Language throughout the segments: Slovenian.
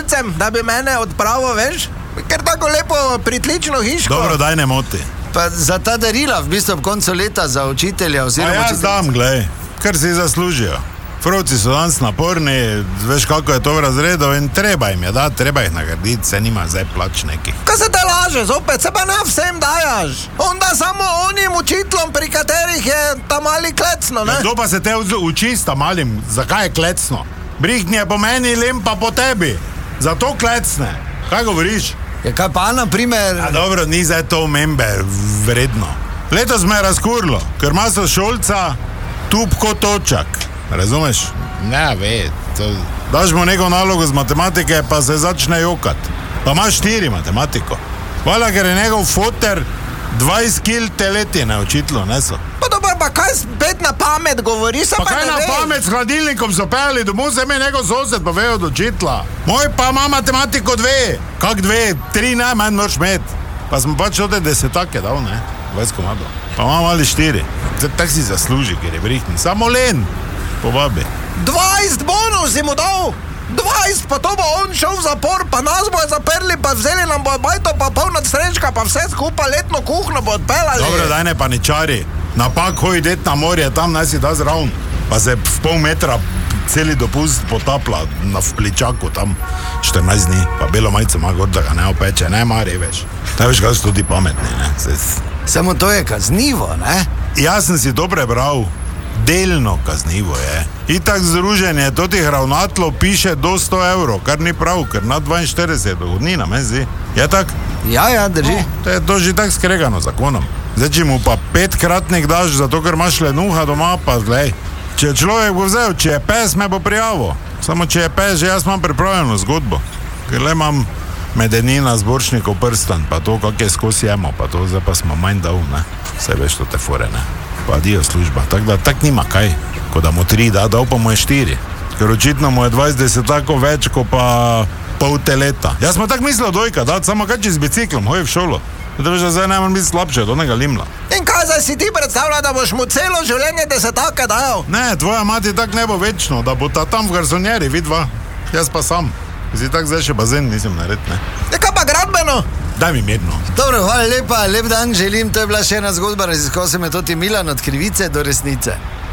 malcem, da bi mene odpravil, veš? Ker tako lepo pritlično hiško. Dobro, daj ne moti. Pa za ta darila v bistvu ob koncu leta za učitelja oziroma Pa jaz dam, glej, kar si zaslužijo. Frovci so danes naporni, veš kako je to v razredu in treba jim je dati, treba jih nagraditi, se nima zdaj plač nekih. Kaj se te laže, zopet, se pa na vsem dajaš. Onda samo onim učitelom, pri katerih je ta mali klecno, ne? Kdo pa se te uči s ta malim, zakaj je klecno? Brihtni je po meni, lem pa po tebi. Zato klecne. Kaj govoriš? Ja, kaj pa na primer... A dobro, ni zdaj to omembe vredno. Letos me je razkurlo, ker ima so šolca tup kot točak. Razumeš? Ne, ve, to... Daš mu neko nalogo z matematike, pa se začne jokat. Pa ima 4 matematiko. Hvala, ker je njegov foter 20 kil te leti na učitlu, ne so. Pa dobro, pa kaj spet na pamet govori, se Pa pa kaj ne na ve. pamet s hladilnikom so peli, domov se mi njegov sosed pa ve od učitla. Moj pa ima matematiko 2. Kak 2? 3 najmanj moraš imeti. Pa smo pač od te desetake dal, ne? 20 komadov. Pa ima mali 4. Tak si zasluži, ker je brihtni. Samo len. Povabi. 20 bonus si mu dal. 20, pa to bo on šel v zapor, pa nas bojo zaprli, pa vzeli nam bojo bajto, pa polna strečka, pa vse skupaj letno kuhno bo odpelali. Dobro, daj ne paničari. Napak hoji det na morje, tam naj si da zraven. Pa se v pol metra celi dopust potapla na vpličaku tam 14 dni. Pa belo majico ima gor, da ga ne opeče, ne mari veš. Ne veš, kaj so tudi pametni, ne. Samo to je kaznivo, ne? Jaz sem si to prebral. Delno kaznivo je. Itak združenje totih ravnatlov piše do 100 evrov, kar ni prav, ker na 42 dohodnina, meni zdi. Je tak? Ja, drži. No, to je to že tak skregano zakonom. Zdaj, če mu pa 5-kratnik daš, zato ker imaš lenuha doma, pa glej. Če človek bo vzel, če je pes, me bo prijavil. Samo če je pes, že jaz imam pripravljeno zgodbo. Ker le imam medenina, zborčnikov prstan, pa to, kak je skozi jemo, pa to zdaj pa smo manj dal, ne. Vse veš, to te fore, ne. Pa dio služba, tako da tak nima kaj. Ko da mu 3 da, dal pa mu je 4. Ker očitno mu je 20 tako več, ko pa pol te leta. Jaz smo tak mislil dojka dati, samo kaj če z biciklom, hoji v šolo. Da veš, da zdaj ne moram biti slabše od onega limla. In kaj zdaj si ti predstavlja, da boš mu celo življenje desetake dajal? Ne, tvoja mati tak ne bo večno, da bo ta tam v garsonjeri, vidva. Jaz pa sam. Si tak zdaj še bazen nisem nared, ne. Ja, kaj pa gradbeno? Daj mi mirno. Dobro, hvala lepa, lep dan želim, to je bila še ena zgodba, raziskal sem metodi Milan od krivice do resnice.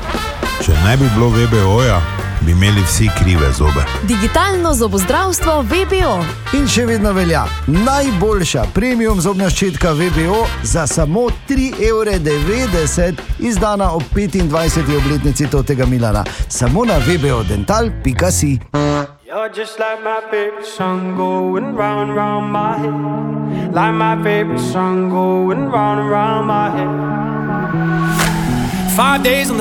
Če ne bi bilo VBO-ja, bi imeli vsi krive zobe. Digitalno zobozdravstvo VBO. In še vedno velja, najboljša premium zobna ščetka VBO za samo 3,90 €, izdana ob 25. obletnici totega Milana. Samo na vbodental.si. You're just like my favorite song going round and round my head. Like my favorite song going round and round my head. 5 days on the